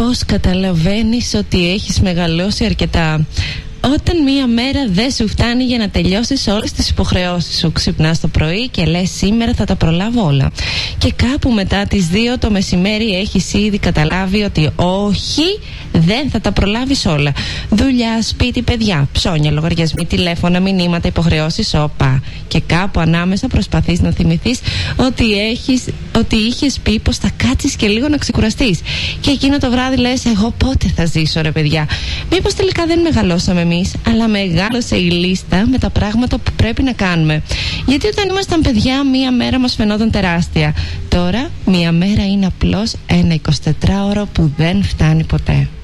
Πώς καταλαβαίνεις ότι έχεις μεγαλώσει αρκετά? Όταν μία μέρα δεν σου φτάνει για να τελειώσεις όλες τις υποχρεώσεις σου. Ξυπνάς το πρωί και λες σήμερα θα τα προλάβω όλα. Και κάπου μετά τις 2 το μεσημέρι έχεις ήδη καταλάβει ότι όχι, δεν θα τα προλάβεις όλα. Δουλειά, σπίτι, παιδιά, ψώνια, λογαριασμοί, τηλέφωνα, μηνύματα, υποχρεώσεις, όπα. Και κάπου ανάμεσα προσπαθείς να θυμηθείς ότι είχες πει πως θα κάτσεις και λίγο να ξεκουραστείς. Και εκείνο το βράδυ λες εγώ πότε θα ζήσω ρε παιδιά? Μήπως τελικά δεν μεγαλώσαμε εμείς, αλλά μεγάλωσε η λίστα με τα πράγματα που πρέπει να κάνουμε. Γιατί όταν ήμασταν παιδιά μία μέρα μας φαινόταν τεράστια. Τώρα μία μέρα είναι απλώς ένα 24ωρο που δεν φτάνει ποτέ.